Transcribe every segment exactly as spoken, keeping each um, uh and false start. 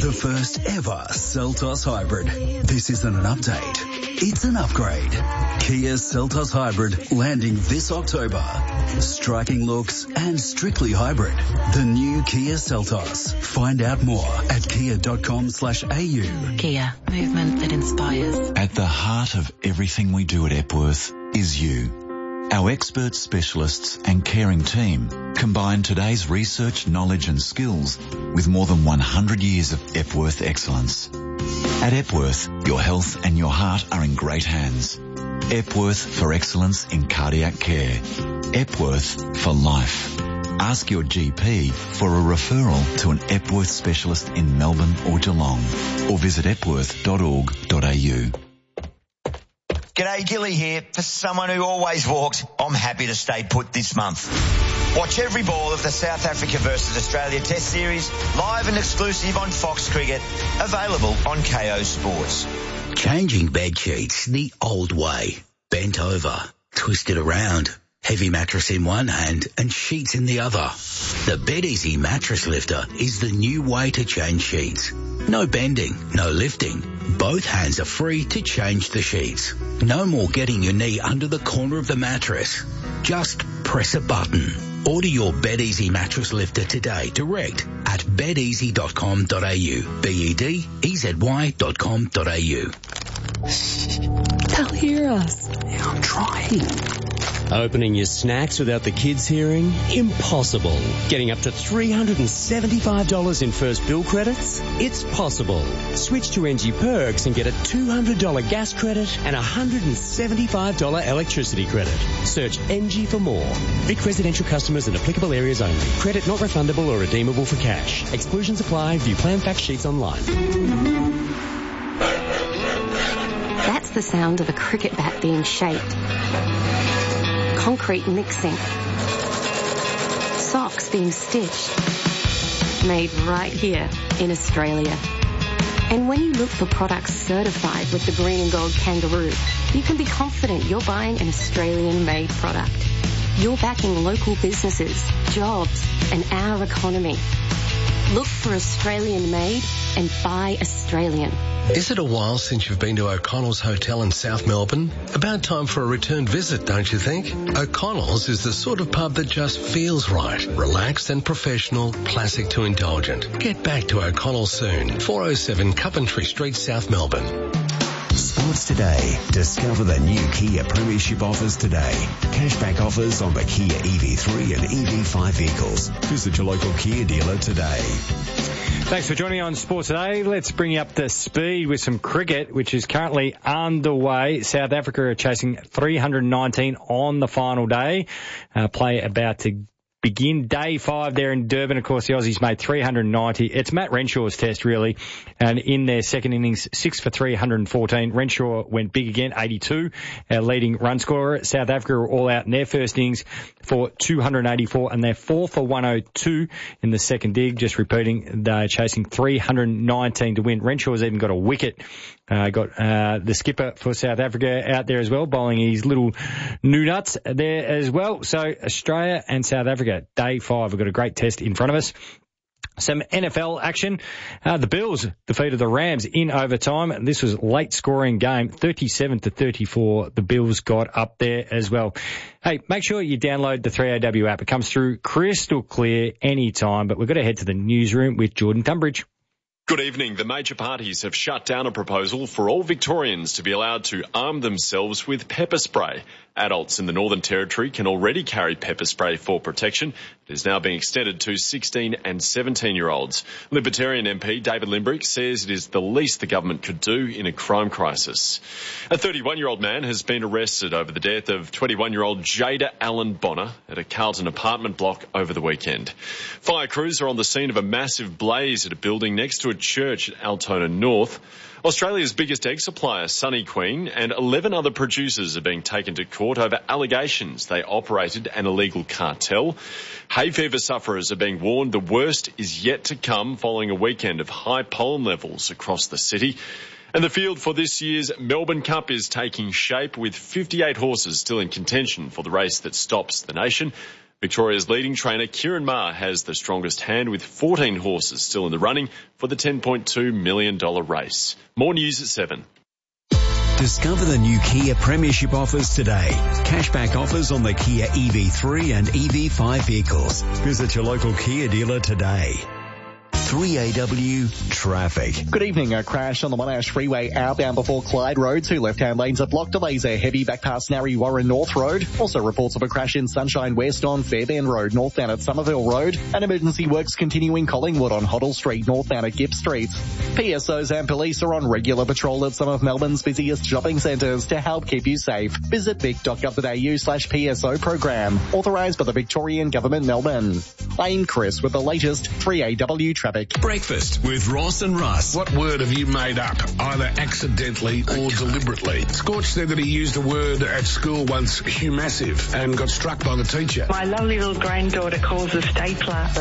The first ever Seltos Hybrid. This isn't an update, it's an upgrade. Kia Seltos Hybrid landing this October. Striking looks and strictly hybrid. The new Kia Seltos. Find out more at kia.com slash au. Kia, movement that inspires. At the heart of everything we do at Epworth is you. Our expert specialists and caring team combine today's research, knowledge and skills with more than one hundred years of Epworth excellence. At Epworth, your health and your heart are in great hands. Epworth for excellence in cardiac care. Epworth for life. Ask your G P for a referral to an Epworth specialist in Melbourne or Geelong, or visit epworth dot org dot a u. G'day, Gilly here. For someone who always walks, I'm happy to stay put this month. Watch every ball of the South Africa versus Australia Test Series, live and exclusive on Fox Cricket, available on K O Sports. Changing bed sheets the old way. Bent over, twisted around, heavy mattress in one hand and sheets in the other. The BedEasy Mattress Lifter is the new way to change sheets. No bending, no lifting. Both hands are free to change the sheets. No more getting your knee under the corner of the mattress. Just press a button. Order your BedEasy Mattress Lifter today direct at bed easy dot com dot a u. B E D E Z Y dot com dot a u. They'll hear us. Yeah, I'm trying. Opening your snacks without the kids hearing? Impossible. Getting up to three hundred seventy-five dollars in first bill credits? It's possible. Switch to N G Perks and get a two hundred dollars gas credit and a one hundred seventy-five dollars electricity credit. Search N G for more. Vic residential customers in applicable areas only. Credit not refundable or redeemable for cash. Exclusions apply. View plan fact sheets online. That's the sound of a cricket bat being shaped. Concrete mixing. Socks being stitched. Made right here in Australia. And when you look for products certified with the green and gold kangaroo, you can be confident you're buying an Australian-made product. You're backing local businesses, jobs, and our economy. Look for Australian-made and buy Australian. Is it a while since you've been to O'Connell's Hotel in South Melbourne? About time for a return visit, don't you think? O'Connell's is the sort of pub that just feels right. Relaxed and professional, classic to indulgent. Get back to O'Connell's soon. four oh seven Coventry Street, South Melbourne. Sports Today. Discover the new Kia Premiership offers today. Cashback offers on the Kia E V three and E V five vehicles. Visit your local Kia dealer today. Thanks for joining on Sports Today. Let's bring you up to speed with some cricket, which is currently underway. South Africa are chasing three hundred nineteen on the final day. Uh, play about to begin day five there in Durban. Of course, the Aussies made three hundred ninety. It's Matt Renshaw's test, really. And in their second innings, six for three hundred fourteen. Renshaw went big again, eighty-two, our leading run scorer. South Africa are all out in their first innings for two hundred eighty-four, and they're four for one oh two in the second dig. Just repeating, they're chasing three hundred nineteen to win. Renshaw's even got a wicket. Uh, got uh, the skipper for South Africa out there as well, bowling his little new nuts there as well. So Australia and South Africa, day five. We've got a great test in front of us. Some N F L action. Uh, the Bills defeated the Rams in overtime. This was a late scoring game, thirty-seven to thirty-four. The Bills got up there as well. Hey, make sure you download the three A W app. It comes through crystal clear anytime. But we've got to head to the newsroom with Jordan Tunbridge. Good evening. The major parties have shut down a proposal for all Victorians to be allowed to arm themselves with pepper spray. Adults in the Northern Territory can already carry pepper spray for protection. It is now being extended to sixteen and seventeen-year-olds. Libertarian M P David Limbrick says it is the least the government could do in a crime crisis. A thirty-one-year-old man has been arrested over the death of twenty-one-year-old Jada Allen Bonner at a Carlton apartment block over the weekend. Fire crews are on the scene of a massive blaze at a building next to a church at Altona North. Australia's biggest egg supplier, Sunny Queen, and eleven other producers are being taken to court over allegations they operated an illegal cartel. Hay fever sufferers are being warned the worst is yet to come following a weekend of high pollen levels across the city. And the field for this year's Melbourne Cup is taking shape with fifty-eight horses still in contention for the race that stops the nation. Victoria's leading trainer Kieran Maher has the strongest hand with fourteen horses still in the running for the ten point two million dollars race. More news at seven. Discover the new Kia Premiership offers today. Cashback offers on the Kia E V three and E V five vehicles. Visit your local Kia dealer today. three A W traffic. Good evening. A crash on the Monash Freeway outbound before Clyde Road. Two left-hand lanes are blocked. Delays are heavy back past Narry Warren North Road. Also reports of a crash in Sunshine West on Fairbairn Road, northbound at Somerville Road. And emergency works continuing Collingwood on Hoddle Street, northbound at Gipp Street. P S Os and police are on regular patrol at some of Melbourne's busiest shopping centres to help keep you safe. Visit vic dot gov dot a u slash P S O program. Authorised by the Victorian Government, Melbourne. I'm Chris with the latest three A W traffic. Breakfast with Ross and Russ. What word have you made up, either accidentally or deliberately? Scorch said that he used a word at school once, humassive, and got struck by the teacher. My lovely little granddaughter calls a stapler a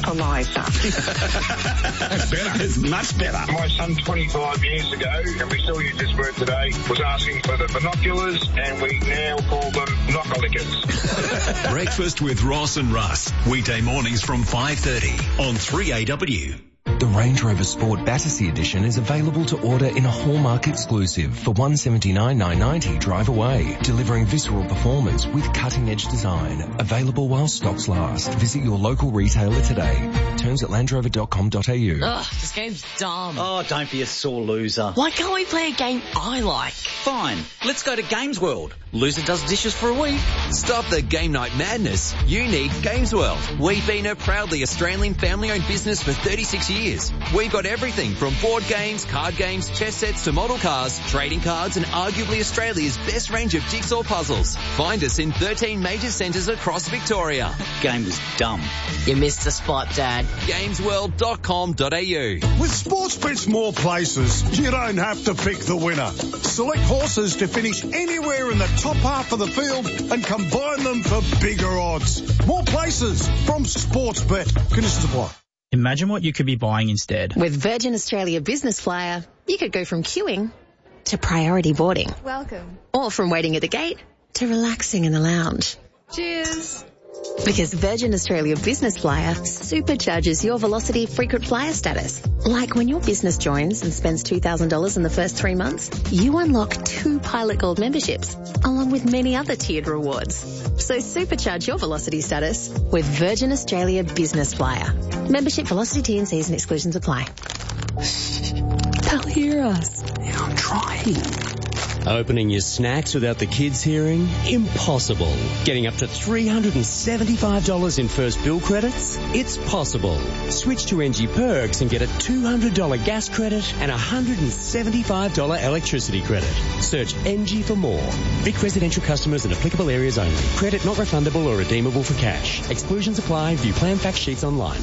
stapleizer. That's better. It's much better. My son twenty-five years ago, and we still use this word today, was asking for the binoculars, and we now call them knockalickers. Breakfast with Ross and Russ. Weekday mornings from five thirty on three A W. The Range Rover Sport Battersea Edition is available to order in a Hallmark exclusive for one hundred seventy-nine thousand nine hundred ninety drive away, delivering visceral performance with cutting-edge design. Available while stocks last. Visit your local retailer today. Terms at land rover dot com dot a u. Ugh, this game's dumb. Oh, don't be a sore loser. Why can't we play a game I like? Fine, let's go to Games World. Loser does dishes for a week. Stop the game night madness. You need Games World. We've been a proudly Australian family-owned business for thirty-six years. We've got everything from board games, card games, chess sets to model cars, trading cards and arguably Australia's best range of jigsaw puzzles. Find us in thirteen major centres across Victoria. Game was dumb. You missed the spot, Dad. games world dot com dot a u. With Sportsbet's more places, you don't have to pick the winner. Select horses to finish anywhere in the top half of the field and combine them for bigger odds. More places from Sportsbet. Conditions apply. Imagine what you could be buying instead. With Virgin Australia Business Flyer, you could go from queuing to priority boarding. Welcome. Or from waiting at the gate to relaxing in the lounge. Cheers. Because Virgin Australia Business Flyer supercharges your Velocity frequent flyer status. Like when your business joins and spends two thousand dollars in the first three months, you unlock two Pilot Gold memberships, along with many other tiered rewards. So supercharge your Velocity status with Virgin Australia Business Flyer. Membership, Velocity, T and Cs and exclusions apply. They'll hear us. Yeah, I'm trying. Opening your snacks without the kids hearing? Impossible. Getting up to three hundred seventy-five dollars in first bill credits? It's possible. Switch to N G Perks and get a two hundred dollars gas credit and a one hundred seventy-five dollars electricity credit. Search N G for more. Vic residential customers in applicable areas only. Credit not refundable or redeemable for cash. Exclusions apply. View plan fact sheets online.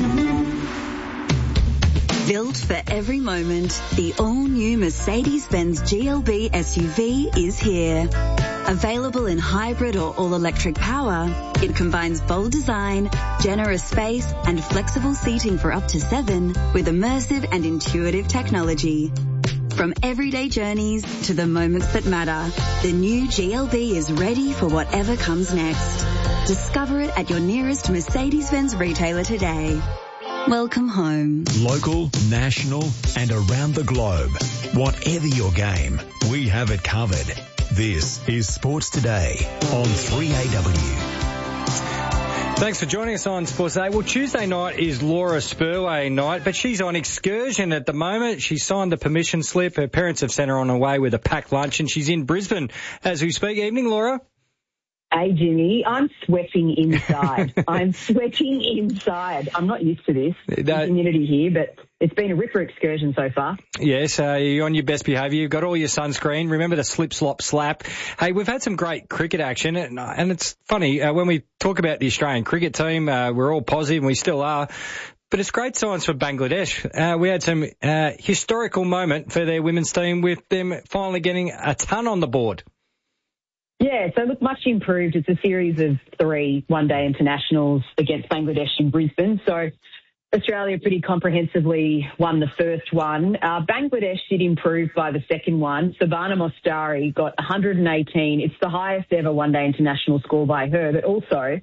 Built for every moment, the all-new Mercedes-Benz G L B S U V is here. Available in hybrid or all-electric power, it combines bold design, generous space and flexible seating for up to seven with immersive and intuitive technology. From everyday journeys to the moments that matter, the new G L B is ready for whatever comes next. Discover it at your nearest Mercedes-Benz retailer today. Welcome home. Local, national and around the globe. Whatever your game, we have it covered. This is Sports Today on three A W. Thanks for joining us on Sports Day. Well, Tuesday night is Laura Spurway night, but she's on excursion at the moment. She signed the permission slip. Her parents have sent her on her way with a packed lunch, and she's in Brisbane as we speak. Evening, Laura. Hey, Jimmy, I'm sweating inside. I'm sweating inside. I'm not used to this No. humidity here, but it's been a ripper excursion so far. Yes, uh, you're on your best behaviour. You've got all your sunscreen. Remember the slip, slop, slap. Hey, we've had some great cricket action, and, and it's funny, uh, when we talk about the Australian cricket team, uh, we're all positive, and we still are. But it's great signs for Bangladesh. Uh, we had some uh, historical moment for their women's team with them finally getting a ton on the board. Yeah, so look, much improved. It's a series of three one-day internationals against Bangladesh in Brisbane. So Australia pretty comprehensively won the first one. Uh, Bangladesh did improve by the second one. Sabana Mostari got one hundred eighteen. It's the highest ever one-day international score by her, but also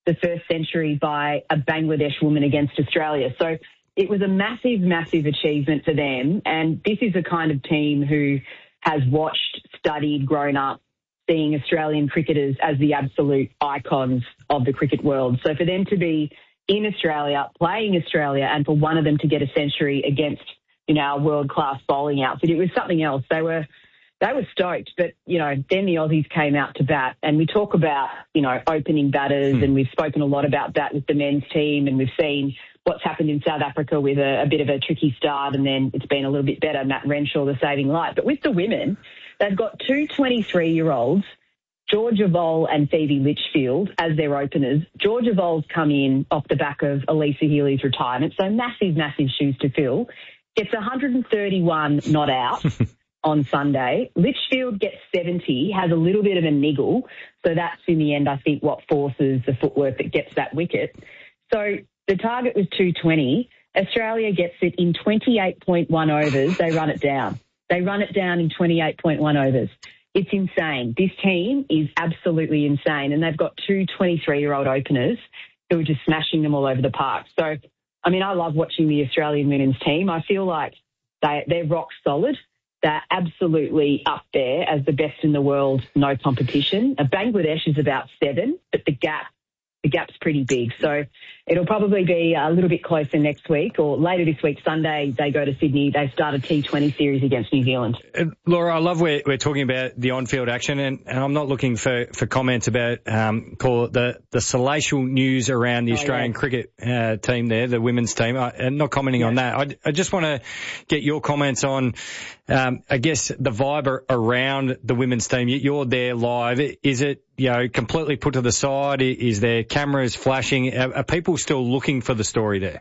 the first century by a Bangladesh woman against Australia. So it was a massive, massive achievement for them. And this is a kind of team who has watched, studied, grown up, seeing Australian cricketers as the absolute icons of the cricket world. So for them to be in Australia, playing Australia, and for one of them to get a century against, you know, our world-class bowling outfit, it was something else. They were they were stoked, but, you know, then the Aussies came out to bat. And we talk about, you know, opening batters, hmm. and we've spoken a lot about that with the men's team, and we've seen what's happened in South Africa with a, a bit of a tricky start, and then it's been a little bit better, Matt Renshaw, the saving light. But with the women, they've got two twenty-three-year-olds, Georgia Voll and Phoebe Litchfield, as their openers. Georgia Voll's come in off the back of Elisa Healy's retirement, so massive, massive shoes to fill. Gets one hundred thirty-one not out on Sunday. Litchfield gets seventy, has a little bit of a niggle, so that's in the end, I think, what forces the footwork that gets that wicket. So the target was two twenty. Australia gets it in twenty-eight point one overs. They run it down. They run it down in twenty-eight point one overs. It's insane. This team is absolutely insane, and they've got two twenty-three-year-old openers who are just smashing them all over the park. So, I mean, I love watching the Australian women's team. I feel like they, they're rock solid. They're absolutely up there as the best in the world, no competition. Uh, Bangladesh is about seven, but the gap the gap's pretty big. So it'll probably be a little bit closer next week, or later this week, Sunday, they go to Sydney. They start a T twenty series against New Zealand. Uh, Laura, I love we're, we're talking about the on-field action, and, and I'm not looking for, for comments about, um, call it the, the salacial news around the Australian oh, yeah. cricket uh, team there, the women's team. I, and not commenting yeah. on that. I, I just want to get your comments on, um, I guess, the vibe around the women's team. You're there live. Is it, you know, completely put to the side? Is there cameras flashing? Are, are people still looking for the story there?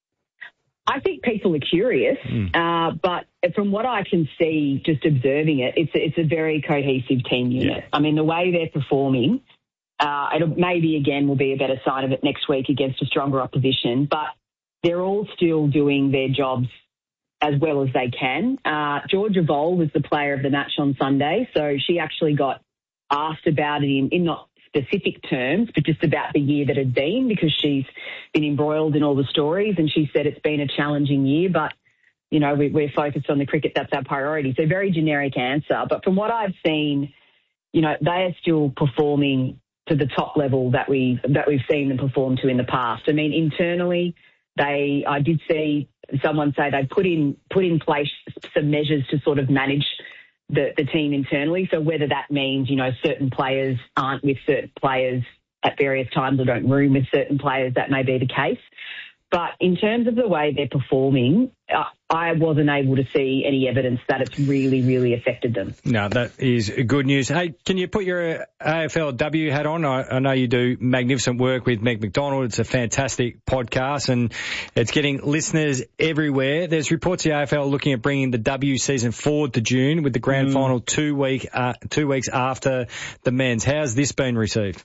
I think people are curious, mm. uh, but from what I can see, just observing it, it's a, it's a very cohesive team unit. Yeah. I mean, the way they're performing, uh, it'll maybe again will be a better sign of it next week against a stronger opposition, but they're all still doing their jobs as well as they can. Uh, Georgia Voll was the player of the match on Sunday, so she actually got asked about it in, in not specific terms, but just about the year that had been, because she's been embroiled in all the stories, and she said it's been a challenging year, but, you know, we, we're focused on the cricket, that's our priority. So very generic answer. But from what I've seen, you know, they are still performing to the top level that, we, that we've seen them perform to in the past. I mean, internally, they, I did see someone say they put in, put in place some measures to sort of manage The, the team internally. So whether that means, you know, certain players aren't with certain players at various times or don't room with certain players, that may be the case. But in terms of the way they're performing, uh, I wasn't able to see any evidence that it's really, really affected them. No, that is good news. Hey, can you put your A F L W hat on? I, I know you do magnificent work with Meg McDonald. It's a fantastic podcast, and it's getting listeners everywhere. There's reports the A F L looking at bringing the W season forward to June, with the grand mm. final two week uh, two weeks after the men's. How's this been received?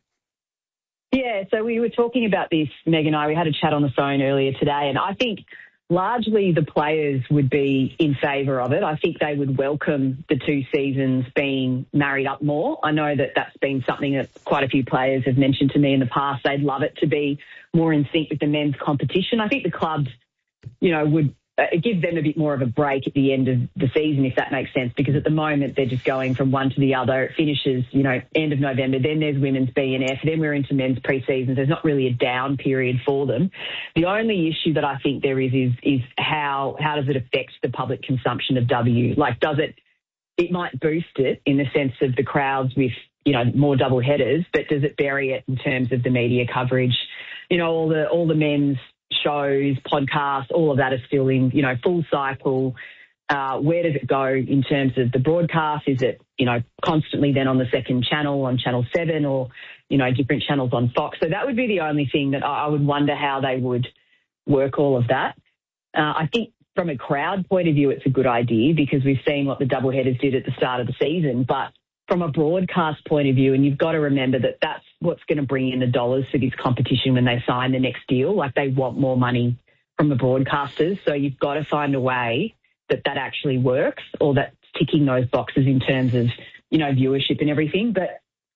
Yeah, so we were talking about this, Meg and I. We had a chat on the phone earlier today, and I think largely the players would be in favour of it. I think they would welcome the two seasons being married up more. I know that that's been something that quite a few players have mentioned to me in the past. They'd love it to be more in sync with the men's competition. I think the clubs, you know, would uh, give them a bit more of a break at the end of the season, if that makes sense, because at the moment they're just going from one to the other. It finishes, you know, end of November, then there's women's B N F, then we're into men's pre-seasons. There's not really a down period for them. The only issue that I think there is is, is how, how does it affect the public consumption of W? Like, does it, it might boost it in the sense of the crowds with, you know, more double headers, but does it bury it in terms of the media coverage? You know, all the, all the men's shows, podcasts, all of that is still in, you know, full cycle. Uh, where does it go in terms of the broadcast? Is it, you know, constantly then on the second channel, on Channel seven, or, you know, different channels on Fox? So that would be the only thing that I would wonder how they would work all of that. Uh, I think from a crowd point of view, it's a good idea, because we've seen what the doubleheaders did at the start of the season. But from a broadcast point of view, and you've got to remember that that's what's going to bring in the dollars for this competition when they sign the next deal. Like, they want more money from the broadcasters. So you've got to find a way that that actually works, or that's ticking those boxes in terms of, you know, viewership and everything. But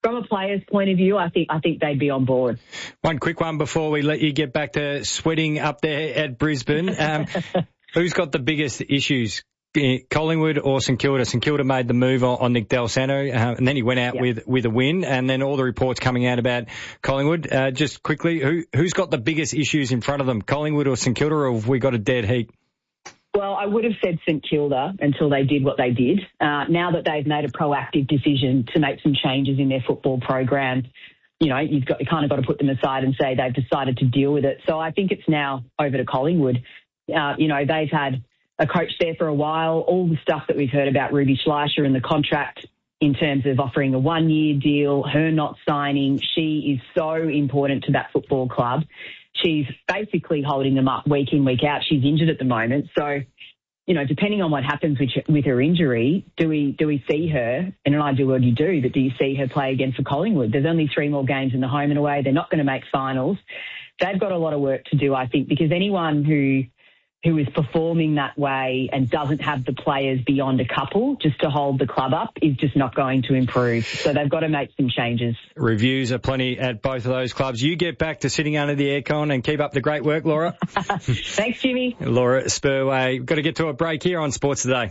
from a player's point of view, I think I think they'd be on board. One quick one before we let you get back to sweating up there at Brisbane. Um, who's got the biggest issues? Collingwood or St Kilda? St Kilda made the move on, on Nick Del Santo, uh, and then he went out yep. with with a win, and then all the reports coming out about Collingwood. Uh, just quickly, who who's got the biggest issues in front of them, Collingwood or St Kilda, or have we got a dead heat? Well, I would have said St Kilda until they did what they did. Uh, now that they've made a proactive decision to make some changes in their football program, you know, you've got you kind of got to put them aside and say they've decided to deal with it. So I think it's now over to Collingwood. Uh, you know, they've had a coach there for a while. All the stuff that we've heard about Ruby Schleicher and the contract in terms of offering a one-year deal, her not signing, she is so important to that football club. She's basically holding them up week in, week out. She's injured at the moment. So, you know, depending on what happens with, with her injury, do we do we see her, in an ideal world you do, but do you see her play again for Collingwood? There's only three more games in the home and away. They're not going to make finals. They've got a lot of work to do, I think, because anyone who who is performing that way and doesn't have the players beyond a couple just to hold the club up is just not going to improve. So they've got to make some changes. Reviews are plenty at both of those clubs. You get back to sitting under the aircon and keep up the great work, Laura. Thanks, Jimmy. Laura Spurway. We've got to get to a break here on Sports Today.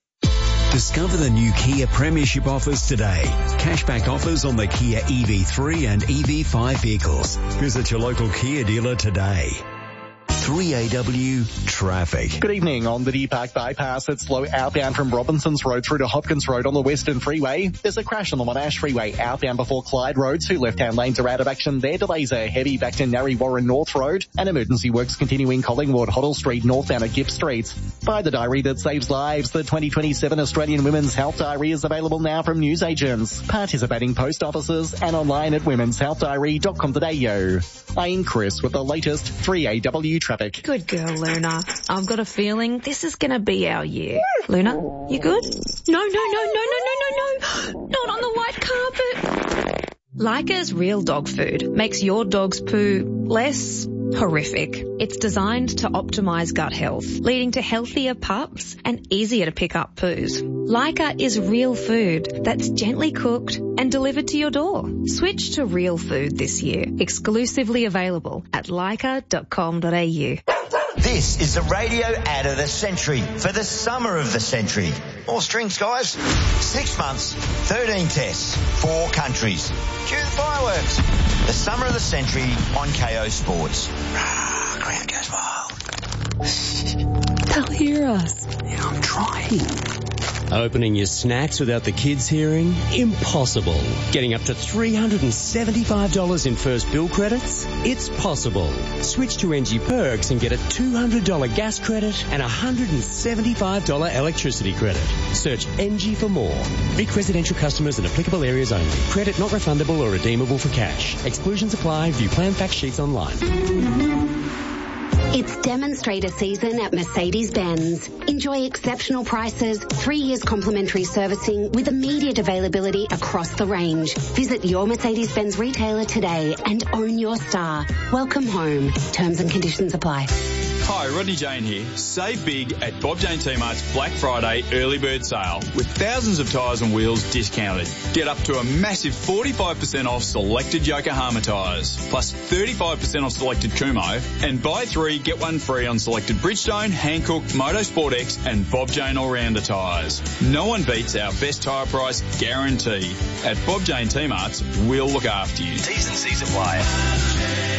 Discover the new Kia Premiership offers today. Cashback offers on the Kia E V three and E V five vehicles. Visit your local Kia dealer today. three A W traffic. Good evening. On the D Park bypass, it's slow outbound from Robinsons Road through to Hopkins Road on the Western Freeway. There's a crash on the Monash Freeway outbound before Clyde Road. Two left-hand lanes are out of action there. Delays are heavy back to Narry Warren North Road. And emergency works continuing Collingwood, Hoddle Street, northbound at Gibb Street. Buy the diary that saves lives. The twenty twenty-seven Australian Women's Health Diary is available now from newsagents, participating post offices and online at women's health diary dot com dot a u. I'm Chris with the latest three A W traffic. Good girl, Luna. I've got a feeling this is going to be our year. Luna, you good? No, no, no, no, no, no, no, no. Not on the white carpet. Leica's Real Dog Food makes your dog's poo less horrific. It's designed to optimize gut health, leading to healthier pups and easier to pick up poos. Leica is real food that's gently cooked and delivered to your door. Switch to real food this year. Exclusively available at leica dot com dot a u. This is the radio ad of the century for the summer of the century. More strings, guys. Six months, thirteen tests, four countries. Cue the fireworks. The summer of the century on K O Sports. Ah, crowd goes wild. They'll hear us. Yeah, I'm trying. Opening your snacks without the kids hearing? Impossible. Getting up to three hundred seventy-five dollars in first bill credits? It's possible. Switch to N G Perks and get a two hundred dollars gas credit and a one hundred seventy-five dollars electricity credit. Search N G for more. Vic residential customers in applicable areas only. Credit not refundable or redeemable for cash. Exclusions apply. View plan fact sheets online. It's demonstrator season at Mercedes-Benz. Enjoy exceptional prices, three years complimentary servicing with immediate availability across the range. Visit your Mercedes-Benz retailer today and own your star. Welcome home. Terms and conditions apply. Hi, Rodney Jane here. Save big at Bob Jane T-Mart's Black Friday early bird sale with thousands of tyres and wheels discounted. Get up to a massive forty-five percent off selected Yokohama tyres, plus thirty-five percent off selected Kumho, and buy three, get one free on selected Bridgestone, Hankook, Motorsport X and Bob Jane All-Rounder tyres. No one beats our best tyre price guarantee. At Bob Jane T-Mart's, we'll look after you. T's and C's apply.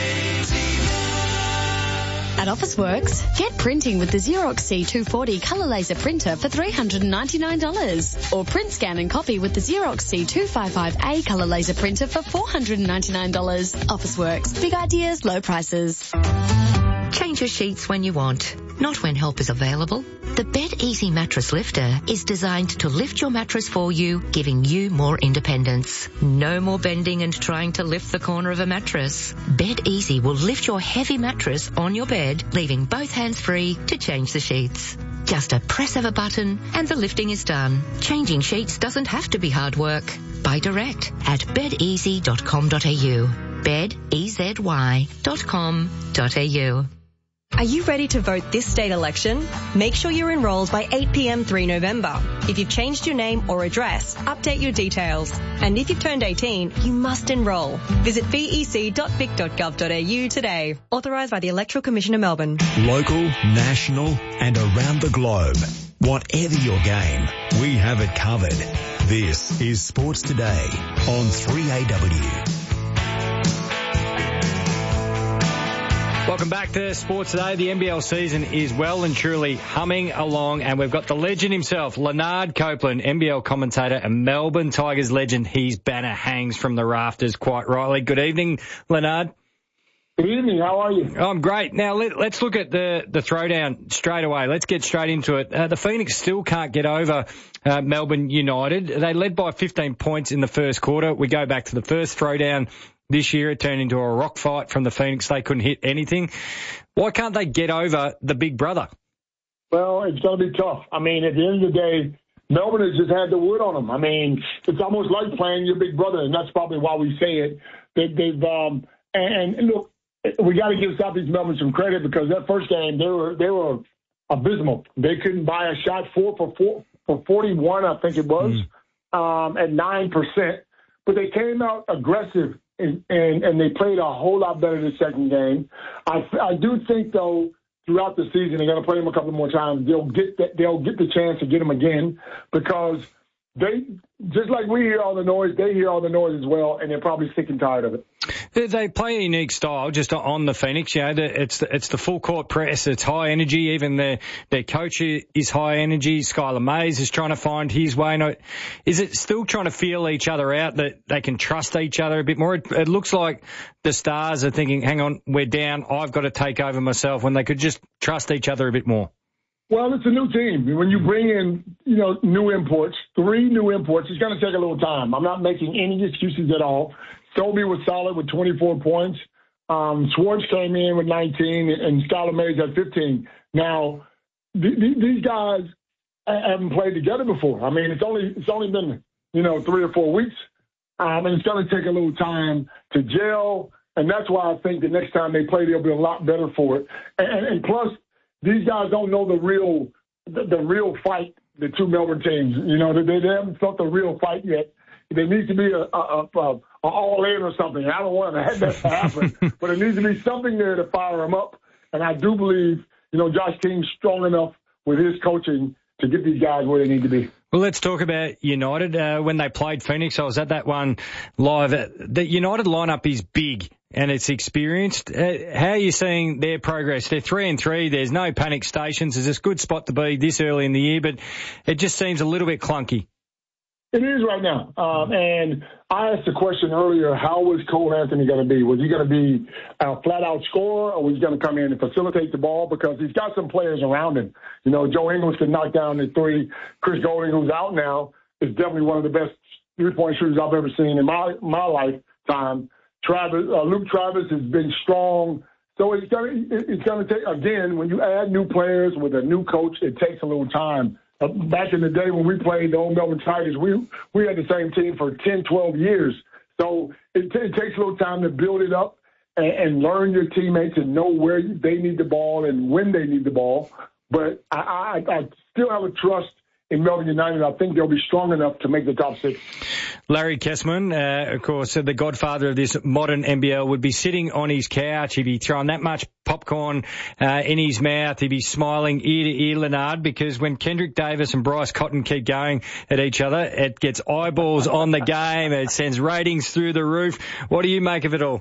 At Officeworks, get printing with the Xerox C two forty colour laser printer for three hundred ninety-nine dollars. Or print, scan and copy with the Xerox C two fifty-five A colour laser printer for four hundred ninety-nine dollars. Officeworks, big ideas, low prices. Change your sheets when you want, not when help is available. The Bed Easy Mattress Lifter is designed to lift your mattress for you, giving you more independence. No more bending and trying to lift the corner of a mattress. Bed Easy will lift your heavy mattress on your bed, leaving both hands free to change the sheets. Just a press of a button and the lifting is done. Changing sheets doesn't have to be hard work. Buy direct at bed easy dot com dot a u. bed easy dot com dot a u. Are you ready to vote this state election? Make sure you're enrolled by eight p.m. three November. If you've changed your name or address, update your details. And if you've turned eighteen, you must enrol. Visit v e c dot vic dot gov dot a u today. Authorised by the Electoral Commission of Melbourne. Local, national and around the globe. Whatever your game, we have it covered. This is Sports Today on three A W. Welcome back to Sports Today. The N B L season is well and truly humming along, and we've got the legend himself, Leonard Copeland, N B L commentator and Melbourne Tigers legend. His banner hangs from the rafters quite rightly. Good evening, Leonard. Good evening. How are you? I'm great. Now, let, let's look at the, the throwdown straight away. Let's get straight into it. Uh, the Phoenix still can't get over uh, Melbourne United. They led by fifteen points in the first quarter. We go back to the first throwdown. This year it turned into a rock fight from the Phoenix. They couldn't hit anything. Why can't they get over the big brother? Well, it's going to be tough. I mean, at the end of the day, Melbourne has just had the wood on them. I mean, it's almost like playing your big brother, and that's probably why we say it. They, they've um, and, and look, we got to give Southeast Melbourne some credit because that first game they were they were abysmal. They couldn't buy a shot four for four for forty-one, I think it was, mm. um, at nine percent. But they came out aggressive. And, and, and they played a whole lot better the second game. I, I do think, though, throughout the season, they're going to play them a couple more times. They'll get that, they'll get the chance to get them again because they, just like we hear all the noise, they hear all the noise as well, and they're probably sick and tired of it. They play a unique style just on the Phoenix. You know, it's the, it's the full court press. It's high energy. Even their their coach is high energy. Skylar Mays is trying to find his way. Is it still trying to feel each other out that they can trust each other a bit more? It, it looks like the Stars are thinking, hang on, we're down. I've got to take over myself, when they could just trust each other a bit more. Well, it's a new team. When you bring in, you know, new imports, three new imports, it's going to take a little time. I'm not making any excuses at all. Sobey was solid with twenty-four points. Um, Schwartz came in with nineteen, and Skylar Mays had fifteen. Now, th- th- these guys haven't played together before. I mean, it's only it's only been, you know, three or four weeks, um, and it's going to take a little time to gel. And that's why I think the next time they play, they'll be a lot better for it. And, and plus, these guys don't know the real the, the real fight. The two Melbourne teams, you know, they, they haven't felt the real fight yet. There needs to be a, a, a, a all in or something. I don't want that to happen, but it needs to be something there to fire them up. And I do believe, you know, Josh King's strong enough with his coaching to get these guys where they need to be. Well, let's talk about United. Uh, when they played Phoenix, I was at that one live. The United lineup is big and it's experienced. Uh, how are you seeing their progress? They're three and three. There's no panic stations. It's a good spot to be this early in the year, but it just seems a little bit clunky. It is right now. Um, and I asked the question earlier, how was Cole Anthony going to be? Was he going to be a flat-out scorer, or was he going to come in and facilitate the ball? Because he's got some players around him. You know, Joe Ingles can knock down the three. Chris Golding, who's out now, is definitely one of the best three-point shooters I've ever seen in my my lifetime. Travis, uh, Luke Travis has been strong. So it's going to it's going to take, again, when you add new players with a new coach, it takes a little time. Uh, back in the day when we played the old Melbourne Tigers, we we had the same team for ten, twelve years. So it, t- it takes a little time to build it up and, and learn your teammates and know where they need the ball and when they need the ball. But I, I, I still have a trust in Melbourne United. I think they'll be strong enough to make the top six. Larry Kessman, uh, of course, the godfather of this modern N B L, would be sitting on his couch. He'd be throwing that much popcorn uh, in his mouth. He'd be smiling ear to ear, Leonard, because when Kendrick Davis and Bryce Cotton keep going at each other, it gets eyeballs on the game. It sends ratings through the roof. What do you make of it all?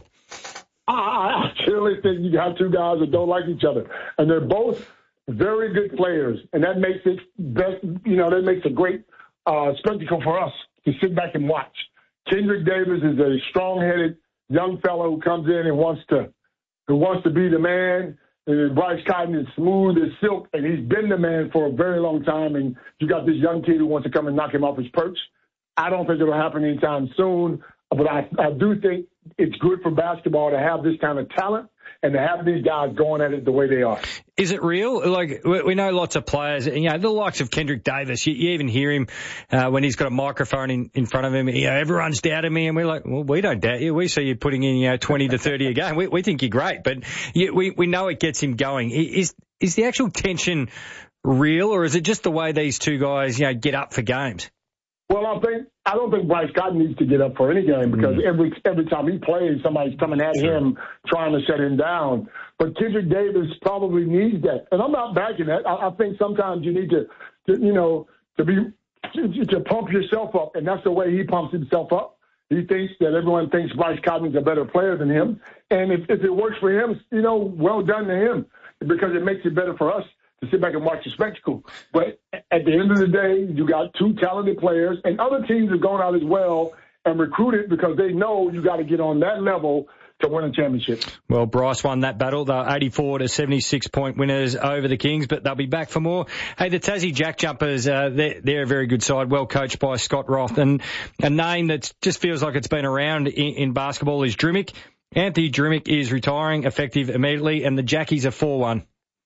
I actually think you got two guys that don't like each other, and they're both very good players, and that makes it best. You know, that makes a great uh, spectacle for us to sit back and watch. Kendrick Davis is a strong-headed young fellow who comes in and wants to who wants to be the man. And Bryce Cotton is smooth as silk, and he's been the man for a very long time. And you got this young kid who wants to come and knock him off his perch. I don't think it'll happen anytime soon, but I, I do think it's good for basketball to have this kind of talent. and to have these guys going at it the way they are. Is it real? Like, we know lots of players, you know, the likes of Kendrick Davis, you, you even hear him uh, when he's got a microphone in, in front of him, you know, everyone's doubting me, and we're like, well, we don't doubt you. We see you putting in, you know, twenty to thirty a game. We, we think you're great, but you, we, we know it gets him going. Is, is the actual tension real, or is it just the way these two guys, you know, get up for games? Well, I think I don't think Bryce Cotton needs to get up for any game because mm. every every time he plays, somebody's coming at him trying to shut him down. But Kendrick Davis probably needs that, and I'm not backing that. I, I think sometimes you need to, to, you know, to be to, to pump yourself up, and that's the way he pumps himself up. He thinks that everyone thinks Bryce Cotton is a better player than him, and if, if it works for him, you know, well done to him because it makes it better for us to sit back and watch the spectacle. But at the end of the day, you got two talented players, and other teams have gone out as well and recruited because they know you got to get on that level to win a championship. Well, Bryce won that battle. They're eighty-four to seventy-six point winners over the Kings, but they'll be back for more. Hey, the Tassie Jack Jumpers, uh, they're, they're a very good side, well coached by Scott Roth, and a name that just feels like it's been around in, in basketball is Drimmick. Anthony Drimmick is retiring effective immediately, and the Jackies are four one.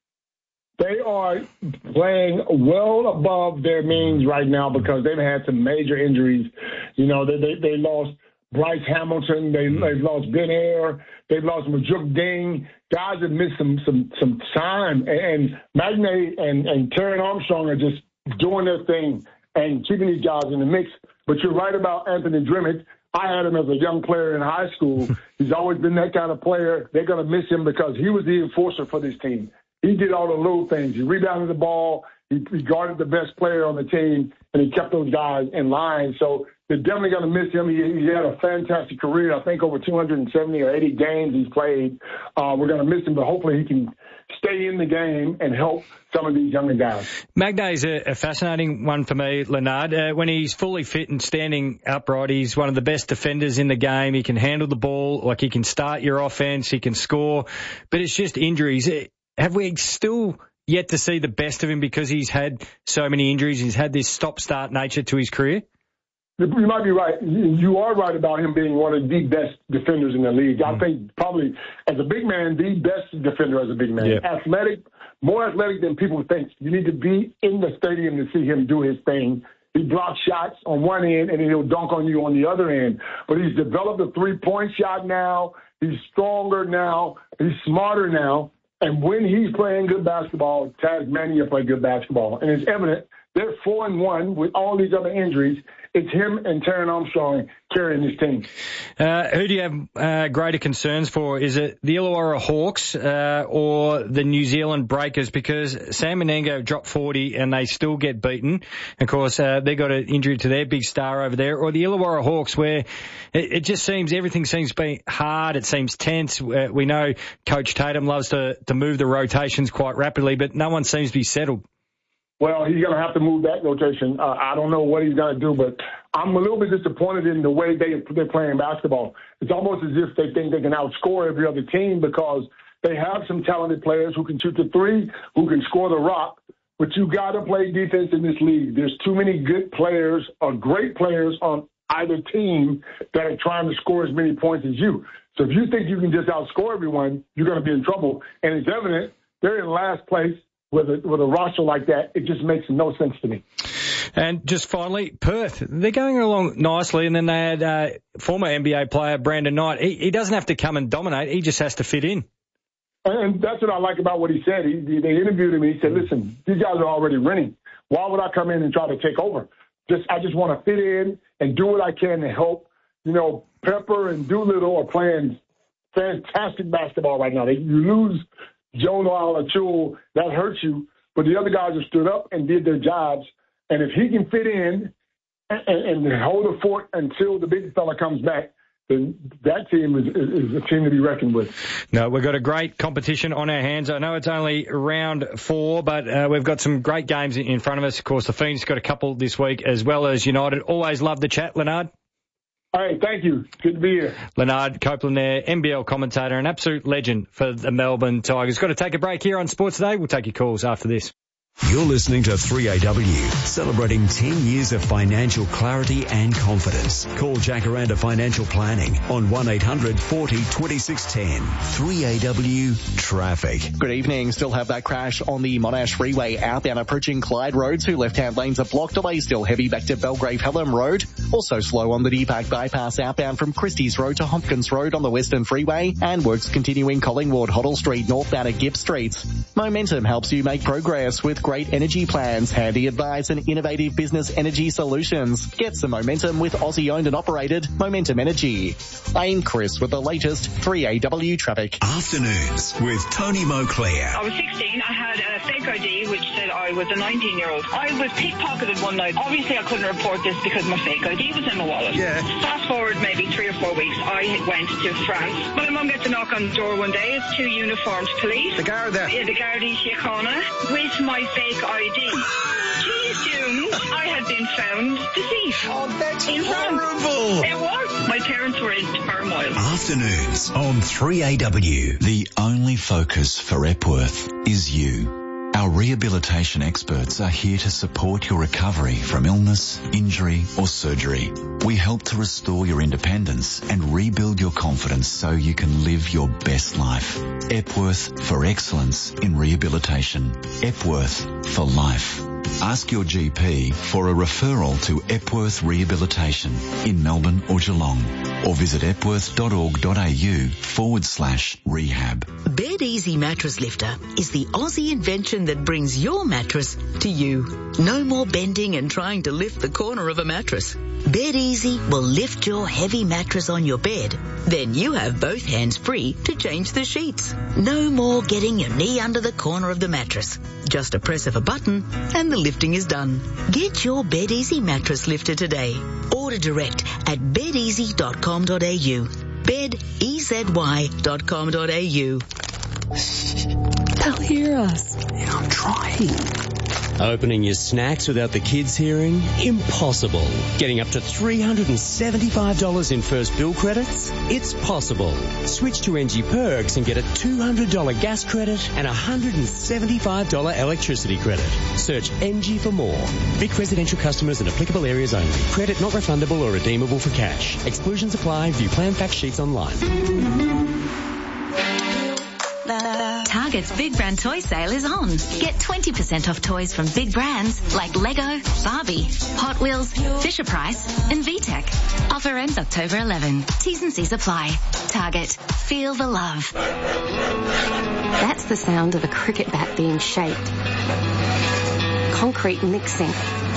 They are playing well above their means right now because they've had some major injuries. You know, they they, they lost Bryce Hamilton, they, they've lost Ben Air, they've lost Majuk Ding. Guys have missed some some some time, and Magnay and and Terran Armstrong are just doing their thing and keeping these guys in the mix. But you're right about Anthony Drimmick. I had him as a young player in high school. He's always been that kind of player. They're going to miss him because he was the enforcer for this team. He did all the little things. He rebounded the ball. He, he guarded the best player on the team, and he kept those guys in line. So they're definitely going to miss him. He, he had a fantastic career. I think over two hundred seventy or eighty games he's played. Uh, we're going to miss him, but hopefully he can stay in the game and help some of these younger guys. Magnay's a, a fascinating one for me, Leonard. Uh, when he's fully fit and standing upright, he's one of the best defenders in the game. He can handle the ball, like he can start your offense, he can score, but it's just injuries. Have we still yet to see the best of him because he's had so many injuries? He's had this stop-start nature to his career? You might be right. You are right about him being one of the best defenders in the league. Mm. I think probably as a big man, the best defender as a big man. Yeah. Athletic, more athletic than people think. You need to be in the stadium to see him do his thing. He blocks shots on one end, and then he'll dunk on you on the other end. But he's developed a three-point shot now. He's stronger now. He's smarter now. And when he's playing good basketball, Tasmania play good basketball. And it's evident they're four and one with all these other injuries. It's him and Terran Armstrong carrying this team. Uh, who do you have uh, greater concerns for? Is it the Illawarra Hawks uh, or the New Zealand Breakers? Because Sam Menengo dropped forty and they still get beaten. Of course, uh, they got an injury to their big star over there. Or the Illawarra Hawks, where it, it just seems everything seems to be hard. It seems tense. Uh, we know Coach Tatum loves to, to move the rotations quite rapidly, but no one seems to be settled. Well, he's going to have to move that rotation. Uh, I don't know what he's going to do, but I'm a little bit disappointed in the way they, they're playing basketball. It's almost as if they think they can outscore every other team because they have some talented players who can shoot the three, who can score the rock, but you got to play defense in this league. There's too many good players or great players on either team that are trying to score as many points as you. So if you think you can just outscore everyone, you're going to be in trouble. And it's evident they're in last place. With a, with a roster like that, it just makes no sense to me. And just finally, Perth, they're going along nicely, and then they had uh, former N B A player Brandon Knight. He, he doesn't have to come and dominate. He just has to fit in. And that's what I like about what he said. He, they interviewed him, and he said, listen, these guys are already winning. Why would I come in and try to take over? Just I just want to fit in and do what I can to help. You know, Pepper and Doolittle are playing fantastic basketball right now. They, you lose Joe Noel, that hurts you, but the other guys have stood up and did their jobs. And if he can fit in and, and hold the fort until the big fella comes back, then that team is, is, is a team to be reckoned with. No, we've got a great competition on our hands. I know it's only round four, but uh, we've got some great games in front of us. Of course, the Phoenix got a couple this week as well as United. Always love the chat, Leonard. All right, thank you. Good to be here. Leonard Copeland there, N B L commentator, an absolute legend for the Melbourne Tigers. Got to take a break here on Sports Today. We'll take your calls after this. You're listening to three A W, celebrating ten years of financial clarity and confidence. Call Jacaranda Financial Planning on one eight hundred forty twenty-six ten. three A W Traffic. Good evening. Still have that crash on the Monash Freeway outbound approaching Clyde Road. Two left-hand lanes are blocked. Delays still heavy back to Belgrave Hallam Road. Also slow on the Deepak bypass outbound from Christie's Road to Hopkins Road on the Western Freeway. And works continuing Collingwood Hoddle Street northbound at Gibb Street. Momentum helps you make progress with great energy plans, handy advice and innovative business energy solutions. Get some momentum with Aussie owned and operated Momentum Energy. I'm Chris with the latest three A W traffic. Afternoons with Tony Moclair. I was sixteen. I had a fake I D which said I was a nineteen year old. I was pickpocketed one night. Obviously I couldn't report this because my fake I D was in my wallet. Yeah. Fast forward maybe three or four weeks, I went to France. My mum gets a knock on the door one day. It's two uniformed police. The Garda. Yeah, the Garda Síochána with my fake I D. She assumed I had been found deceased. Oh, that's in horrible. France. It was. My parents were in turmoil. Afternoons on three A W. The only focus for Epworth is you. Our rehabilitation experts are here to support your recovery from illness, injury or surgery. We help to restore your independence and rebuild your confidence so you can live your best life. Epworth for excellence in rehabilitation. Epworth for life. Ask your G P for a referral to Epworth Rehabilitation in Melbourne or Geelong, or visit epworth.org.au forward slash rehab. Bed Easy Mattress Lifter is the Aussie invention that brings your mattress to you. No more bending and trying to lift the corner of a mattress. Bed Easy will lift your heavy mattress on your bed. Then you have both hands free to change the sheets. No more getting your knee under the corner of the mattress. Just a press of a button and the lifting is done. Get your Bed Easy mattress lifter today. Order direct at bed easy dot com dot a u. bed easy dot com dot a u. They'll hear us. Yeah, I'm trying. Opening your snacks without the kids hearing? Impossible. Getting up to three hundred seventy-five dollars in first bill credits? It's possible. Switch to N G Perks and get a two hundred dollars gas credit and a one hundred seventy-five dollars electricity credit. Search N G for more. Vic residential customers in applicable areas only. Credit not refundable or redeemable for cash. Exclusions apply. View plan fact sheets online. Target's Big Brand Toy Sale is on. Get twenty percent off toys from big brands like Lego, Barbie, Hot Wheels, Fisher-Price and V TEC. Offer ends October eleventh. T's and C's apply. Target. Feel the love. That's the sound of a cricket bat being shaped. Concrete mixing.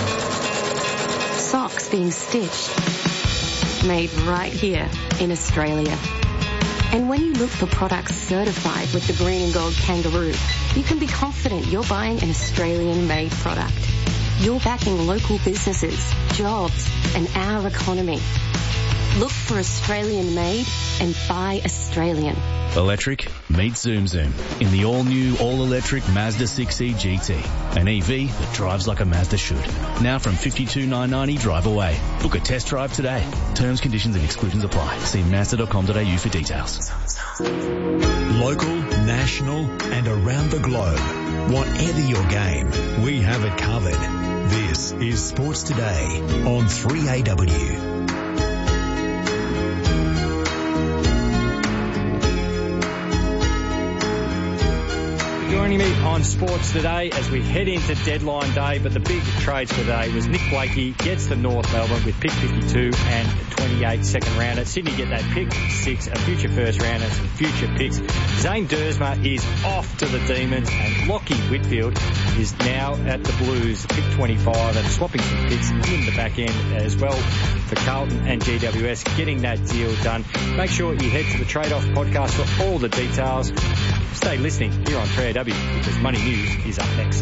Socks being stitched. Made right here in Australia. And when you look for products certified with the green and gold kangaroo, you can be confident you're buying an Australian-made product. You're backing local businesses, jobs, and our economy. Look for Australian-made and buy Australian. Electric meets Zoom Zoom in the all-new, all-electric Mazda six E G T. An E V that drives like a Mazda should. Now from fifty-two thousand nine hundred ninety dollars drive away. Book a test drive today. Terms, conditions and exclusions apply. See mazda dot com dot a u for details. Local, national and around the globe. Whatever your game, we have it covered. This is Sports Today on three A W. Joining me on Sports Today as we head into deadline day, but the big trades for today was Nick Blakey gets to North Melbourne with pick fifty-two and twenty-eight second rounder. Sydney get that pick six, a future first rounder, some future picks. Zane Dersma is off to the Demons and Lockie Whitfield is now at the Blues, pick twenty-five, and swapping some picks in the back end as well for Carlton and G W S, getting that deal done. Make sure you head to the Trade Off podcast for all the details. Stay listening here on three A W because Money News is up next.